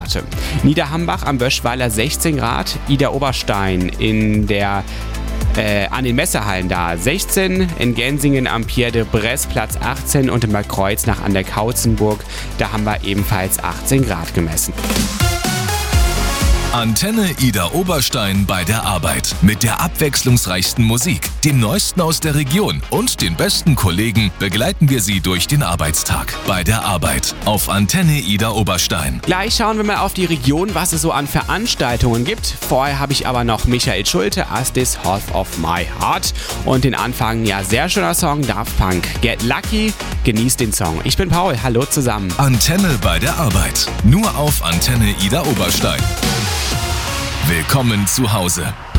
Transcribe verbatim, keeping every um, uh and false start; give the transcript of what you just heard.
Niederhambach am Böschweiler sechzehn Grad, Ida Oberstein in der Äh, an den Messehallen da sechzehn, in Gensingen am Pierre de Bresse Platz achtzehn und in Bad Kreuznach an der Kautzenburg, da haben wir ebenfalls achtzehn Grad gemessen. Antenne Ida Oberstein bei der Arbeit. Mit der abwechslungsreichsten Musik, dem Neuesten aus der Region und den besten Kollegen begleiten wir Sie durch den Arbeitstag. Bei der Arbeit auf Antenne Ida Oberstein. Gleich schauen wir mal auf die Region, was es so an Veranstaltungen gibt. Vorher habe ich aber noch Michael Schulte, Astis Half of My Heart. Und den Anfang, ja, sehr schöner Song, Daft Punk. Get Lucky, genießt den Song. Ich bin Paul, hallo zusammen. Antenne bei der Arbeit. Nur auf Antenne Ida Oberstein. Willkommen zu Hause.